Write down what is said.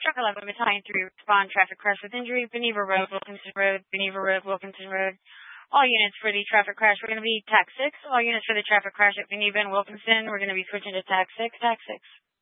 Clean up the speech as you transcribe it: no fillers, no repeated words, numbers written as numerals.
Truck 11 Battalion 3, respond traffic crash with injury, Beneva Road, Wilkinson Road, Beneva Road, Wilkinson Road. All units for the traffic crash, we're going to be TAC 6. All units for the traffic crash at Beneva and Wilkinson, we're going to be switching to TAC 6, TAC 6.